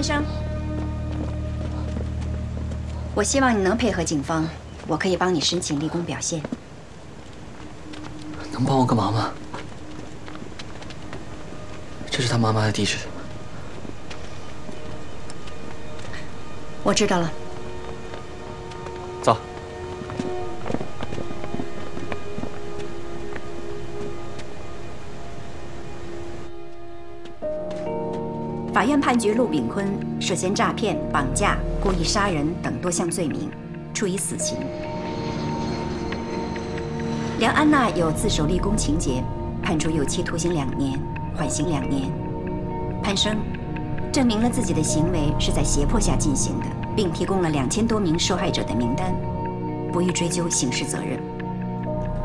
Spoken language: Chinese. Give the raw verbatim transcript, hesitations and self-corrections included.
潘生，我希望你能配合警方，我可以帮你申请立功表现。 能帮我个忙吗？这是他妈妈的地址。 我知道了。 走。 法院判决陆炳坤涉嫌诈骗、绑架、故意杀人等多项罪名，处以死刑。梁安娜有自首立功情节，判处有期徒刑两年，缓刑两年。潘生证明了自己的行为是在胁迫下进行的，并提供了两千多名受害者的名单，不予追究刑事责任。